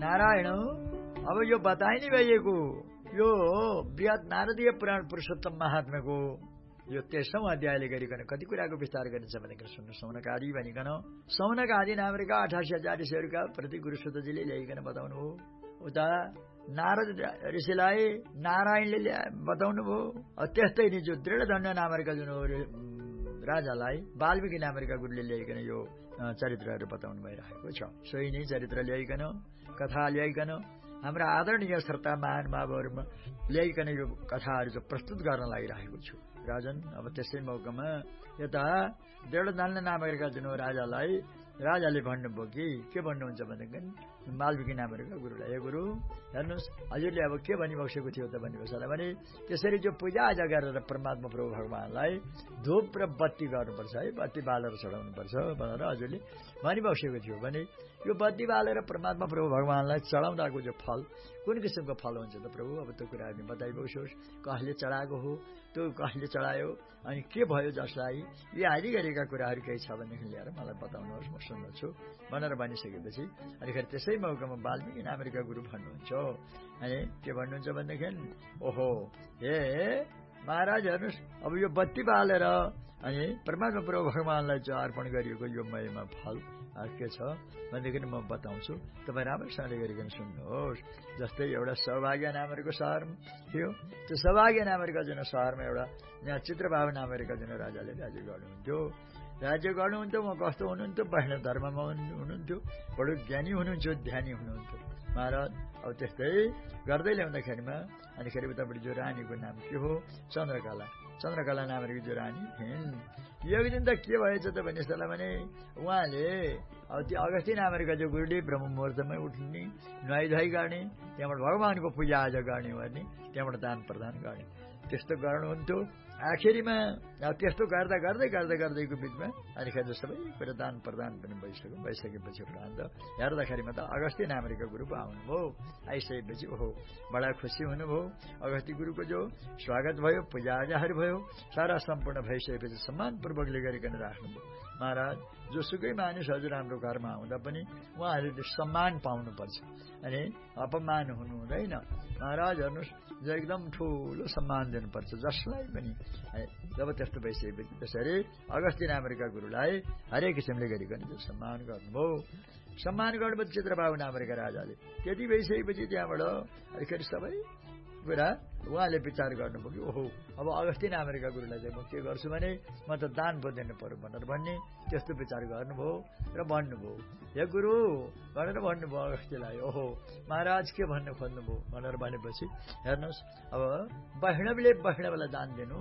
नारायण अब यो बताइ नै भइएको यो बृहत नारदीय पुराण पुरुषोत्तम महात्म्यको यो 13औं अध्यायले गरिकन कति कुराको विस्तार गरिन्छ भनेर सुन्नु। सौनक आदि भनिकन सौनक आदि नामका 88,000 ऋषिहरूका प्रति गुरु सुतजीले ल्याइकन बताउनु हो। उता नारद ऋषिलाई नारायणले बताउनु भयो। त्यस्तै नि जो दृढदण्ड नामका जुन राजालाई वाल्मीकि नामका गुरुले ल्याइकन यो चरित्रहरू बताउनु भइरहेको छ। सोही नै चरित्र ल्याइकन कथा ल्याइकन हाम्रा आदरणीय श्रोता महानुभावहरूमा ल्याइकन यो कथाहरू चाहिँ प्रस्तुत गर्न लागिरहेको छु। राजन अब त्यसै मौकामा यता दृढदण्ड नामका जुन राजाले भन्नुभयो कि के भन्नुहुन्छ भनेदेखि वाल्मीकि नामका गुरुलाई, हे गुरु हेर्नुहोस् हजुरले अब के भनिबसेको थियो त भनिबस्छ भने त्यसरी जो पूजाआजा गरेर परमात्मा प्रभु भगवानलाई धूप र बत्ती गर्नुपर्छ है, बत्ती बालेर चढाउनुपर्छ भनेर हजुरले भनिबसेको थियो भने यो बत्ती बालेर परमात्मा प्रभु भगवानलाई चढाउँदाको जो फल कुन किसिमको फल हुन्छ त प्रभु, अब त्यो कुराहरू बताइबस्योस्। कसले चढाएको हो, त्यो कसले चढायो, अनि के भयो जसलाई, यी आदि गरेका कुराहरू केही छ भनेदेखि ल्याएर मलाई बताउनुहोस्, म सुन्छु भनेर भनिसकेपछि अनि फेरि त्यसै मौकामा वाल्मीकि नामका गुरु भन्नुहुन्छ। अनि के भन्नुहुन्छ भनेदेखि ओहो हे महाराज हेर्नुहोस् अब यो बत्ती बालेर अनि परमात्मा प्रभु भगवानलाई चाहिँ अर्पण गरिएको यो महिमा फल के छ भनेदेखि म बताउँछु, तपाईँ राम्रोसँगले गरिकन सुन्नुहोस्। जस्तै एउटा सौभाग्य नामको सहर थियो। त्यो सौभाग्य नामका जुन सहरमा एउटा यहाँ चित्रभाव नामका जुन राजाले राज्य गर्नुहुन्थ्यो। म कस्तो हुनुहुन्थ्यो, वैष्णव धर्ममा हुनुहुन्थ्यो, बडो ज्ञानी हुनुहुन्थ्यो, ध्यानी हुनुहुन्थ्यो महाराज। अब त्यस्तै गर्दै ल्याउँदाखेरिमा अनि फेरि उतापट्टि जो रानीको नाम के हो, चन्द्रकला नामको जो रानी थिइन्। एक दिन त के भएछ त भनेलाई भने उहाँले अब त्यो अगस्ती नामका जो गुरुले ब्रह्म मुहुर्तमै उठ्ने, नुहाइधुवाइ गर्ने, त्यहाँबाट भगवानको पूजा आजा गर्ने, त्यहाँबाट दान प्रदान गर्ने, त्यस्तो गर्नुहुन्थ्यो। आखिरीमा त्यस्तो गर्दैको बिचमा अनि फेरि सबै कुरा दान प्रदान पनि भइसकेपछि उपरान्त हेर्दाखेरिमा त अगस्ती नामका गुरु पो आउनुभयो। आइसकेपछि ओहो बडा खुसी हुनुभयो। अगस्ती गुरुको जो स्वागत भयो, पूजाआजाहरू भयो, सारा सम्पूर्ण भइसकेपछि सम्मानपूर्वकले गरिकन राख्नुभयो। महाराज जोसुकै मानिस हजुर हाम्रो घरमा आउँदा पनि उहाँहरूले सम्मान पाउनुपर्छ, अनि अपमान हुनु हुँदैन। महाराज हेर्नुहोस् एकदम ठुलो सम्मान दिनुपर्छ जसलाई पनि। जब त्यस्तो भइसकेपछि त्यसरी अगस्ती नामका गुरुलाई हरेक किसिमले गरिकन जो सम्मान गर्नुभयो। सम्मान गर्नुभयो चित्रबाबु नामका राजाले। त्यति भइसकेपछि त्यहाँबाट अलिकति सबै कुरा उहाँले विचार गर्नुभयो कि ओहो अब अगस्ती नामका गुरुलाई चाहिँ म के गर्छु भने म त दान पो दिनु पर्यो भनेर भन्ने त्यस्तो विचार गर्नुभयो र भन्नुभयो। हे गुरु भनेर भन्नुभयो अगस्तीलाई। ओहो महाराज के भन्नु खोज्नुभयो भनेर भनेपछि हेर्नुहोस् अब वैष्णवले दान दिनु